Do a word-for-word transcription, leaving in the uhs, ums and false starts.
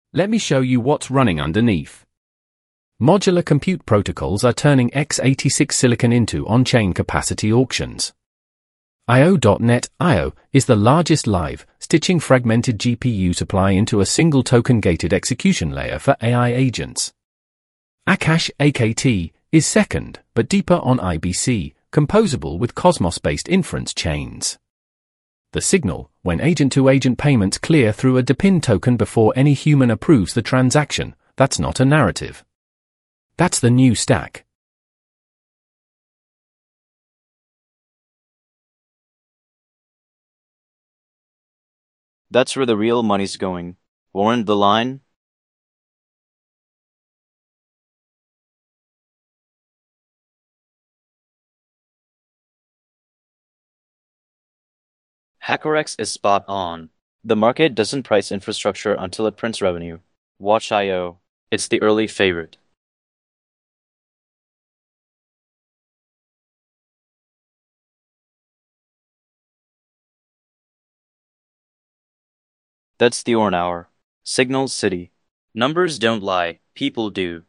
Let me show you what's running underneath. Modular compute protocols are turning x eighty-six silicon into on-chain capacity auctions. I O dot net I O is the largest live, stitching fragmented G P U supply into a single token-gated execution layer for A I agents. Akash A K T is second, but deeper on I B C, composable with Cosmos-based inference chains. The signal, when agent-to-agent payments clear through a DePIN token before any human approves the transaction, that's not a narrative. That's the new stack. That's where the real money's going. Warrant the line? HackerX is spot on. The market doesn't price infrastructure until it prints revenue. Watch I O. It's the early favorite. That's the Orn Hour. Signal City. Numbers don't lie, people do.